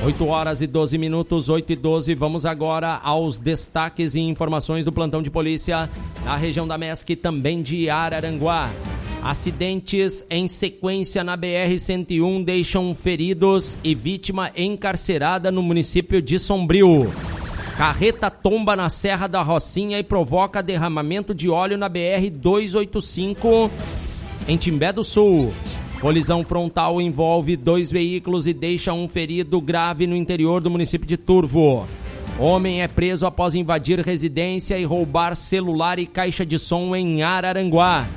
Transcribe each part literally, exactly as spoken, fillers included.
oito horas e doze minutos, oito e doze. Vamos agora aos destaques e informações do plantão de polícia na região da Mesc e também de Araranguá. Acidentes em sequência na B R cento e um deixam feridos e vítima encarcerada no município de Sombrio. Carreta tomba na Serra da Rocinha e provoca derramamento de óleo na B R duzentos e oitenta e cinco em Timbé do Sul. Colisão frontal envolve dois veículos e deixa um ferido grave no interior do município de Turvo. Homem é preso após invadir residência e roubar celular e caixa de som em Araranguá.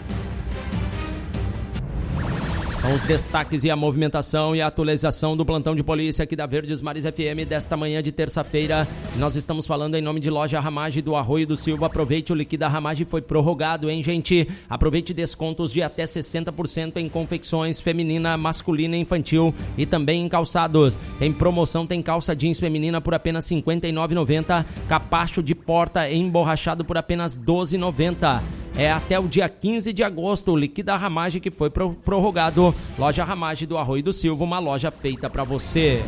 São os destaques e a movimentação e a atualização do plantão de polícia aqui da Verdes Mares F M desta manhã de terça-feira. Nós estamos falando em nome de Loja Ramage do Arroio do Silva. Aproveite, o Liquida Ramage foi prorrogado, hein, gente? Aproveite descontos de até sessenta por cento em confecções feminina, masculina e infantil e também em calçados. Tem promoção, tem calça jeans feminina por apenas cinquenta e nove reais e noventa centavos, capacho de porta emborrachado por apenas doze reais e noventa centavos. É até o dia quinze de agosto, o Liquida Ramage que foi prorrogado. Loja Ramage do Arroio do Silva, uma loja feita para você.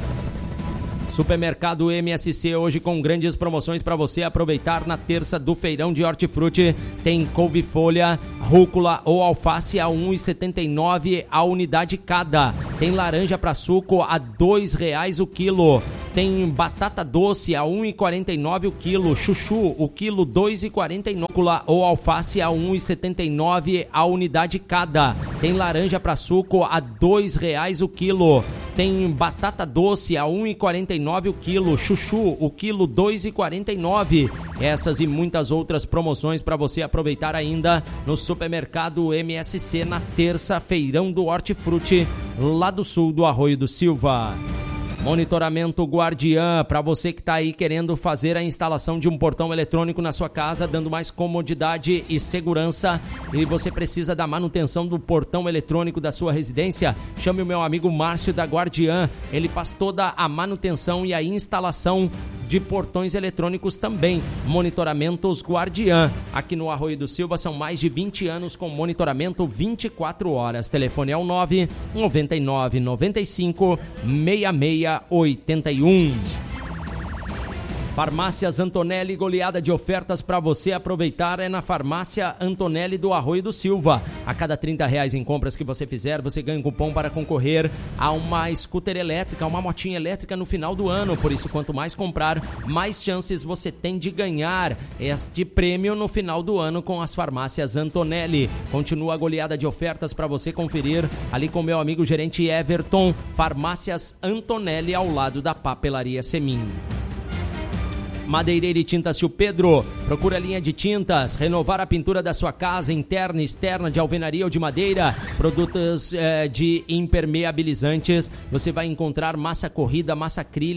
Supermercado M S C hoje com grandes promoções para você aproveitar na terça do feirão de hortifruti. Tem couve-folha, rúcula ou alface a um real e setenta e nove centavos a unidade cada. Tem laranja para suco a dois reais o quilo. Tem batata doce a um real e quarenta e nove centavos o quilo. Chuchu, o quilo dois reais e quarenta e nove centavos. Rúcula ou alface a um real e setenta e nove centavos a unidade cada. Tem laranja para suco a dois reais o quilo. Tem batata doce a um real e quarenta e nove centavos o quilo. Chuchu, o quilo dois reais e quarenta e nove centavos. Essas e muitas outras promoções para você aproveitar ainda no Supermercado M S C na terça, feirão do hortifruti, lá do sul do Arroio do Silva. Monitoramento Guardiã, para você que está aí querendo fazer a instalação de um portão eletrônico na sua casa, dando mais comodidade e segurança, e você precisa da manutenção do portão eletrônico da sua residência, chame o meu amigo Márcio da Guardiã. Ele faz toda a manutenção e a instalação de portões eletrônicos também. Monitoramentos Guardiã. Aqui no Arroio do Silva são mais de vinte anos com monitoramento vinte e quatro horas. Telefone é o nove nove nove nove cinco seis seis oito um. Farmácias Antonelli, goleada de ofertas para você aproveitar é na Farmácia Antonelli do Arroio do Silva. A cada trinta reais em compras que você fizer, você ganha um cupom para concorrer a uma scooter elétrica, uma motinha elétrica no final do ano. Por isso, quanto mais comprar, mais chances você tem de ganhar este prêmio no final do ano com as Farmácias Antonelli. Continua a goleada de ofertas para você conferir ali com meu amigo gerente Everton. Farmácias Antonelli ao lado da Papelaria Semin. Madeireira e Tintas Tio Pedro, procura a linha de tintas, renovar a pintura da sua casa, interna e externa, de alvenaria ou de madeira, produtos eh, de impermeabilizantes, você vai encontrar massa corrida, massa acrílica,